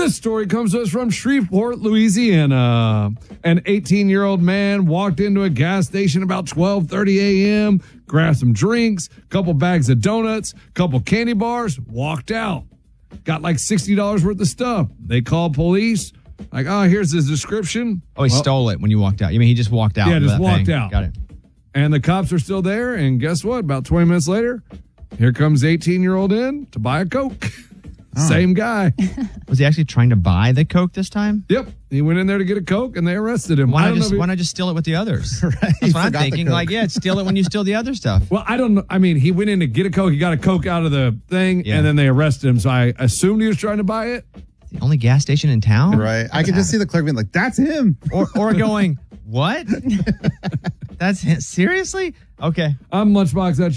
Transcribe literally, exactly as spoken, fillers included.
This story comes to us from Shreveport, Louisiana. An eighteen-year-old man walked into a gas station about twelve thirty a.m., grabbed some drinks, couple bags of donuts, couple candy bars, walked out. Got like sixty dollars worth of stuff. They called police. Like, oh, here's his description. Oh, he well, stole it when you walked out. You mean he just walked out? Yeah, just walked paying. out. Got it. And the cops are still there. And guess what? About twenty minutes later, here comes the eighteen-year-old in to buy a Coke. Oh. Same guy. Was he actually trying to buy the Coke this time? Yep. He went in there to get a Coke, and they arrested him. Why I not, just, he, why not just steal it with the others? Right. That's what I'm thinking. Like, yeah, steal it when you steal the other stuff. Well, I don't know. I mean, he went in to get a Coke. He got a Coke out of the thing, Yeah. and then they arrested him. So I assumed he was trying to buy it. The only gas station in town? Right. I can just see the clerk being like, that's him. Or, or going, what? That's him? Seriously? Okay. I'm Lunchbox. That's